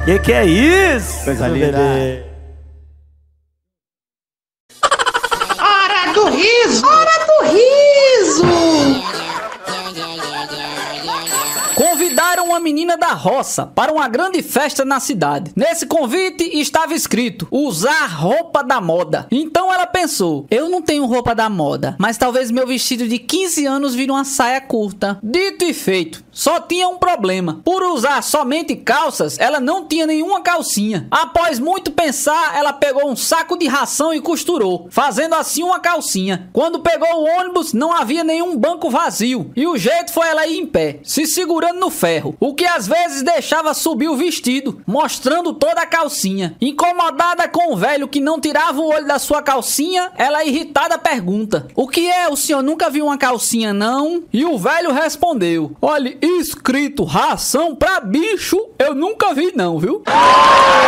Que é isso? Coisa linda. Hora do riso! Hora do riso! Convidaram uma menina da roça para uma grande festa na cidade. Nesse convite estava escrito: usar roupa da moda. Então ela pensou: eu não tenho roupa da moda, mas talvez meu vestido de 15 anos vire uma saia curta. Dito e feito. Só tinha um problema. Por usar somente calças, ela não tinha nenhuma calcinha. Após muito pensar, ela pegou um saco de ração e costurou, fazendo assim uma calcinha. Quando pegou o ônibus, não havia nenhum banco vazio. E o jeito foi ela ir em pé, se segurando no ferro, o que às vezes deixava subir o vestido, mostrando toda a calcinha. Incomodada com o velho que não tirava o olho da sua calcinha, ela irritada pergunta: o que é? O senhor nunca viu uma calcinha, não? E o velho respondeu: olhe, escrito ração pra bicho, eu nunca vi não, viu?